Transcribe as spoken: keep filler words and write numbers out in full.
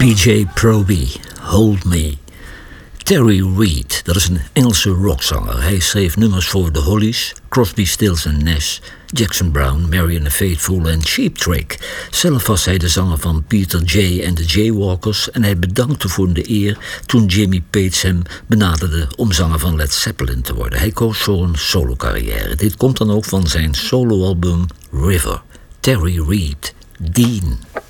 J. Proby, Hold Me. Terry Reid, dat is een Engelse rockzanger. Hij schreef nummers voor The Hollies, Crosby, Stills and Nash, Jackson Brown, Marianne Faithfull en Cheap Trick. Zelf was hij de zanger van Peter J. en de Jaywalkers en hij bedankte voor de eer toen Jimmy Page hem benaderde om zanger van Led Zeppelin te worden. Hij koos voor een solocarrière. Dit komt dan ook van zijn soloalbum River. Terry Reid, Dean.